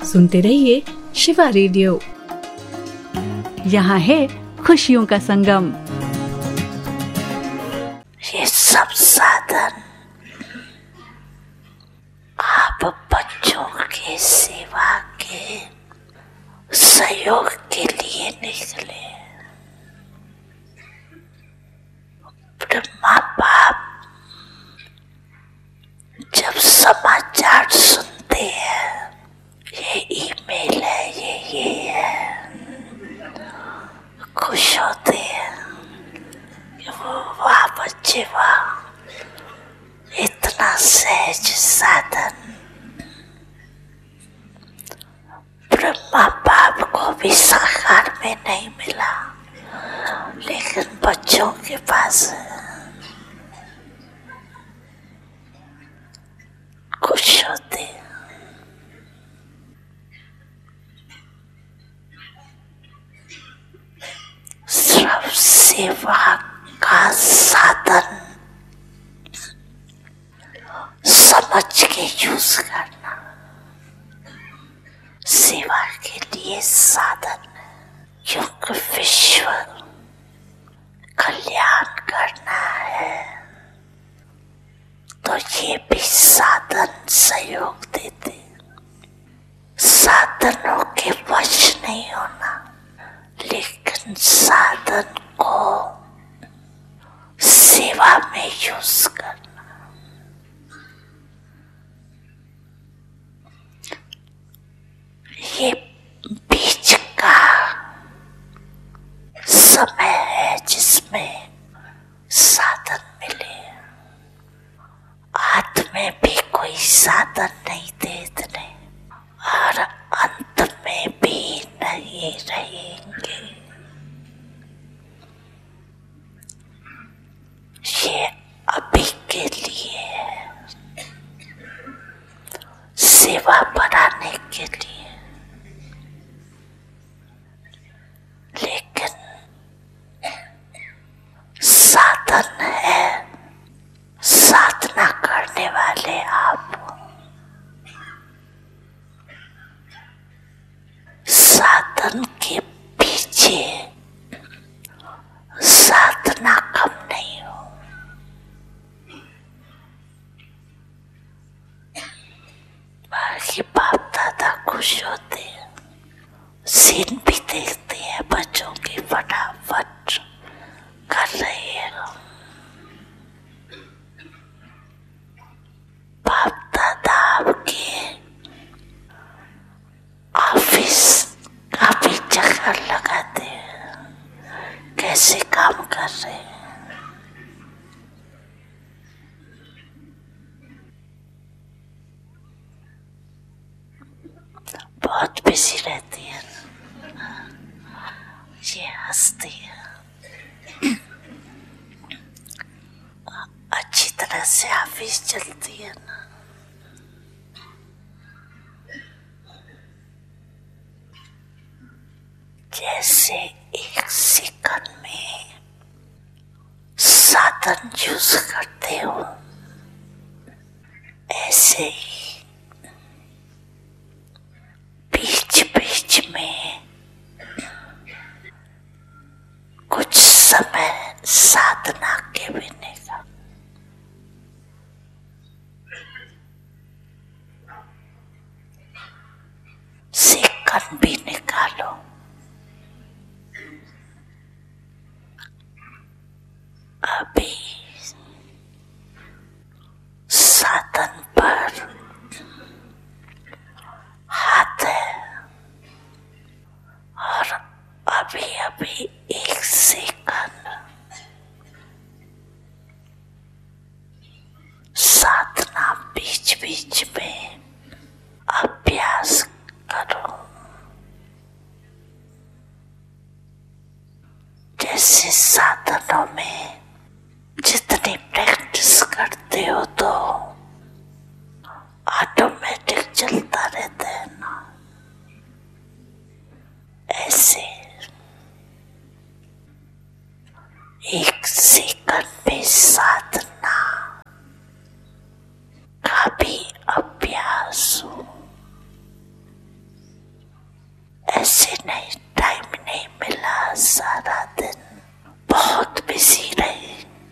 सुनते रहिए शिवा रेडियो। यहाँ है खुशियों का संगम। ये सब साधन आप बच्चों के सेवा के सहयोग के लिए निकले। माँ बाप जब समाचार सुनते हैं, ये ईमेल है, ये है, खुश होते हैं कि वो वाह बच्चे वाह, इतना सहज साधन। ब्रह्मा बाप को भी साकार में नहीं मिला, लेकिन बच्चों के पास खुश होते हैं। सिर्फ सेवा का साधन समझ के यूज करना, सेवा के लिए साधन, क्योंकि विश्व कल्याण करना है, तो ये भी साधन सहयोग देते। साधनों के वश नहीं होना, लेकिन साधन को सेवा में यूज करना। ये बीच का समय है जिसमें साधन मिले। आत्म में भी कोई साधन नहीं देते और अंत में भी नहीं रहेंगे। ये अभी के लिए है, सेवा बढ़ाने के लिए। लेकिन साधन है, साधना करने वाले आप, साधन के पीछे साधना कम नहीं हो। बाकी बाप दादा खुश होते हैं, सीन भी देखते हैं बच्चों की फटाफट कर रही है। बाप दादा आपके ऑफिस का भी चक्कर लगाते हैं, कैसे काम कर रहे हैं। बहुत बिजी रहती है, ये हंसती है, अच्छी तरह से ऑफिस चलती है ना। जैसे एक सेकंड में साधन यूज करते हो, ऐसे ही बीच बीच में कुछ समय साधना के बिना का। सेकंड भी निकालो। अभी साधन पर हाथ है और अभी अभी एक सेकंड साधना बीच बीच में अभ्यास करो। जैसे साधनों में जितनी प्रैक्टिस करते हो तो ऑटोमेटिक चलता रहता है ना, ऐसे एक सेकंड में साधना का भी अभ्यास हो। नहीं, टाइम नहीं मिला, सारा दिन बहुत बिजी रही।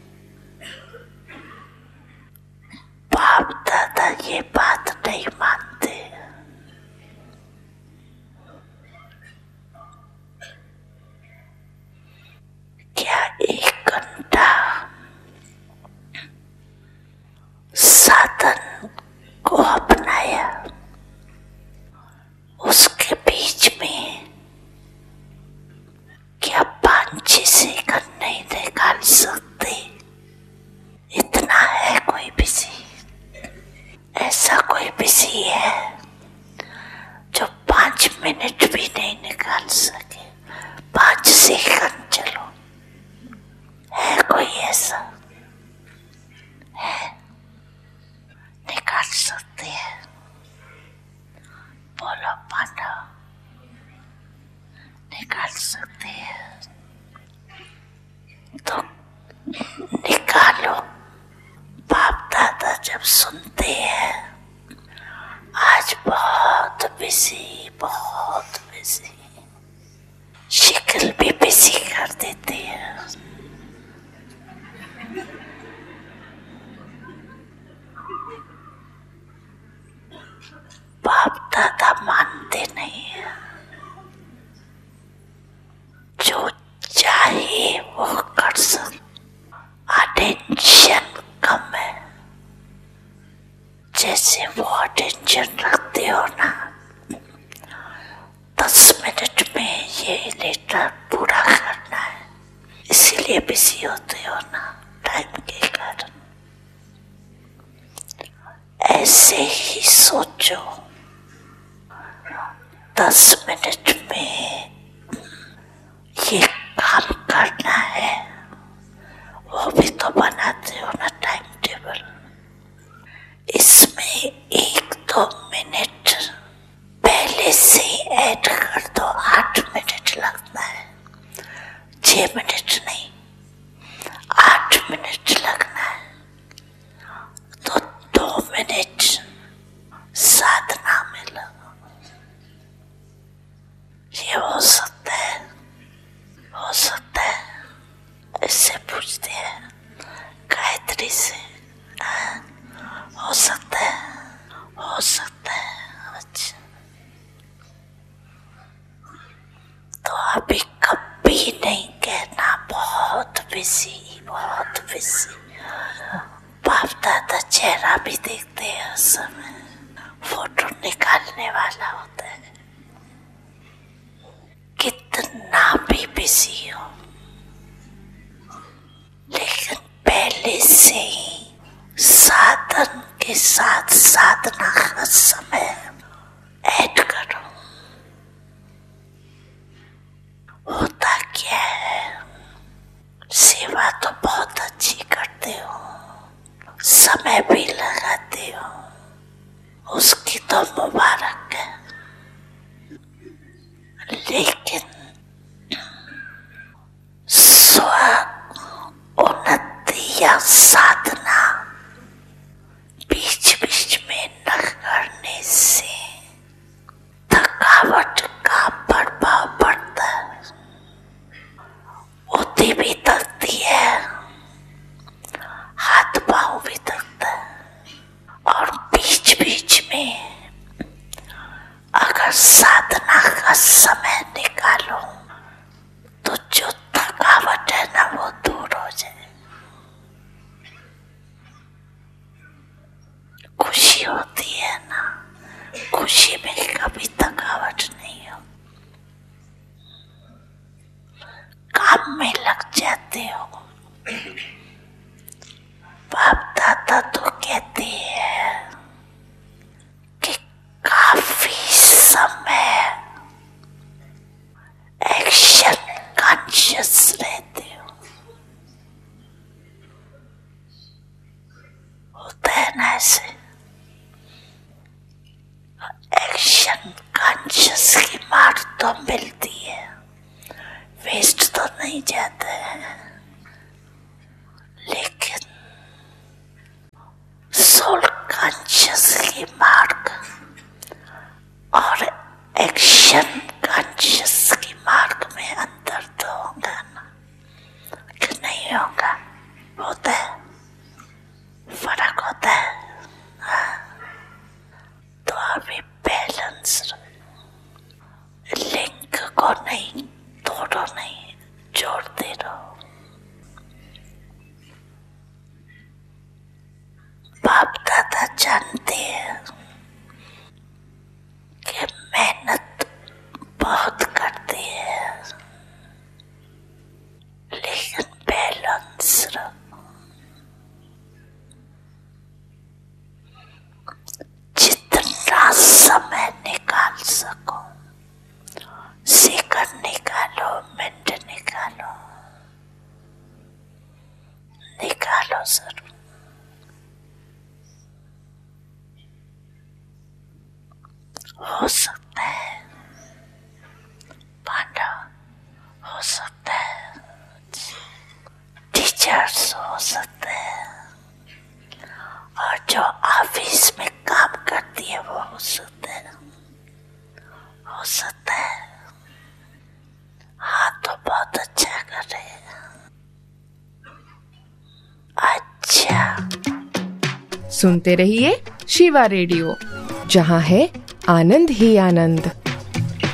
बाप दादा ये बात नहीं मानते। क्या 1 घंटा साधन को अपनाया, उसके बीच में क्या 5-6 सेकंड नहीं निकाल सकते? इतना है कोई बिजी? ऐसा कोई बिजी है जो 5 मिनट भी नहीं निकाल सके? 5 सेकंड चलो, है कोई ऐसा? है? निकाल सकते हैं? बोलो पांडा, निकाल सकते हैं तो निकालो। बाप दादा जब सुनते हैं आज बहुत बिजी, बहुत बिजी, शक्ल भी बिजी कर देते हैं। बाप दादा मानते नहीं है। जो चाहे वो कर सकते। अटेंशन कम है। जैसे वो अटेंशन रखते हो ना, 10 मिनट में ये लेटर पूरा करना है, इसीलिए बिजी होते हो ना टाइम के कारण। ऐसे ही सोचो, 10 मिनट में ये काम करना है, वो भी तो बनाते हो ना टाइम टेबल। इसमें 1-2 मिनट पहले से ऐड कर दो। 8 मिनट लगता है, 6 मिनट नहीं, 8 मिनट लगना है। तो 2 मिनट साधना में लगो। ये हो सकता है? हो सकता है? इससे पूछते हैं गायत्री से। हो सकता है? हो सकता है। अच्छा, तो अभी कभी नहीं कहना बहुत बिजी, बहुत बिजी। बाप दादा चेहरा भी देखते हैं उस समय, फोटो निकालने वाला होता है। कितना भी बिजी हो, लेकिन पहले से ही साधन के साथ साधना का समय ऐड करो। होता क्या है, सेवा तो बहुत अच्छी करते हो, समय भी लगाते हो, उसकी तो मुबारक है। लेकिन स्व उन्नति या साधना बीच बीच में न करने से थकावट का प्रभाव पड़ता है। बुद्धि भी थकती है, हाथ पांव भी थकता है। और बीच बीच में अगर साधना का समय निकालो तो जो थकावट है ना वो दूर हो जाए। खुशी होती है ना, खुशी में कभी थकावट नहीं हो। काम में लग जाते हो। बाप दादा तो कहते हैं कि काफी समय एक्शन कॉन्शियस रहते हो। होता है ना ऐसे? एक्शन कॉन्शियस की मार तो मिलती है, वेस्ट तो नहीं जाता है। लेकिन सोल कॉन्शियस की मार्क और एक्शन कॉन्शियस हो सकता है, पांडव हो सकता है, टीचर्स हो सकते हैं, और जो ऑफिस में काम करती है वो हो सकते हैं, हो सकता है। हाँ तो बहुत अच्छा कर रहे हैं। अच्छा, सुनते रहिए शिवा रेडियो, जहाँ है आनंद ही आनंद।